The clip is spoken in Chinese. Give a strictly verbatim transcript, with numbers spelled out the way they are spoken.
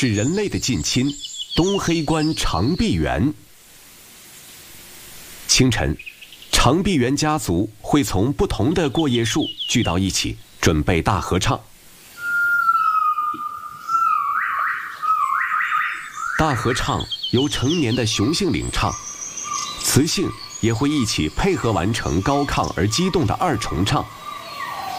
是人类的近亲——东黑关长臂猿。清晨，长臂猿家族会从不同的过夜树聚到一起，准备大合唱。大合唱由成年的雄性领唱，雌性也会一起配合完成高亢而激动的二重唱。